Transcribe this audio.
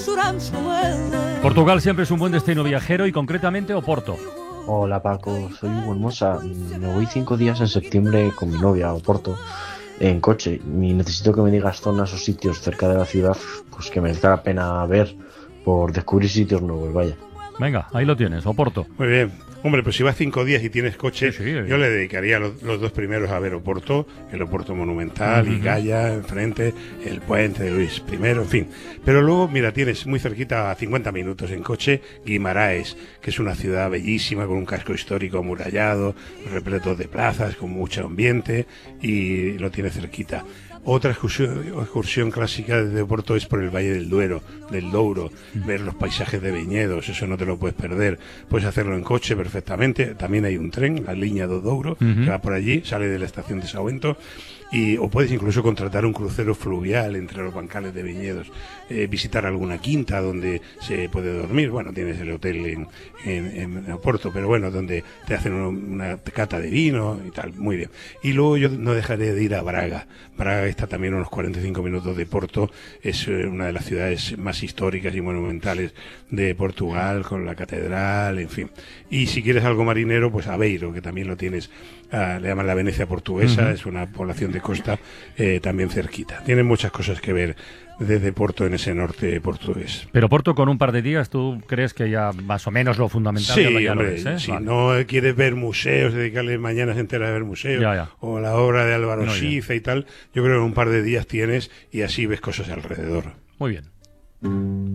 Portugal siempre es un buen destino viajero y concretamente Oporto. Hola Paco, soy Hugo Hermosa. Me voy 5 días en septiembre con mi novia a Oporto en coche y necesito que me digas zonas o sitios cerca de la ciudad pues que merezca la pena ver por descubrir sitios nuevos, vaya. Venga, ahí lo tienes, Oporto. Muy bien. Hombre, pues si vas 5 días y tienes coche, Sí, yo le dedicaría los dos primeros a ver Oporto, el Oporto Monumental, y Gaia, enfrente, el puente de Luis I, en fin. Pero luego, mira, tienes muy cerquita, a 50 minutos en coche, Guimaraes, que es una ciudad bellísima, con un casco histórico amurallado, repleto de plazas, con mucho ambiente, y lo tienes cerquita. Otra excursión clásica de Oporto es por el Valle del Duero, del Douro, ver los paisajes de viñedos, eso no te lo puedes perder. Puedes hacerlo en coche perfectamente, también hay un tren, la línea do Douro, que va por allí, sale de la estación de Sauento, o puedes incluso contratar un crucero fluvial entre los bancales de viñedos, visitar alguna quinta donde se puede dormir. Bueno, tienes el hotel en Oporto, pero bueno, donde te hacen una cata de vino y tal, muy bien. Y luego yo no dejaré de ir a Braga. Braga está también a unos 45 minutos de Porto, es una de las ciudades más históricas y monumentales de Portugal, con la catedral, en fin. Y si quieres algo marinero, pues Aveiro, que también lo tienes, le llaman la Venecia portuguesa, es una población de costa también cerquita. Tienen muchas cosas que ver desde Porto, en ese norte portugués. Pero Porto con un par de días, ¿tú crees que ya más o menos lo fundamental Sí, ya hombre, lo ves, ¿eh? si Vale. no quieres ver museos, dedicarle mañanas enteras a ver museos, o la obra de Álvaro No, Siza y tal, yo creo que en un par de días tienes y así ves cosas alrededor. Muy bien.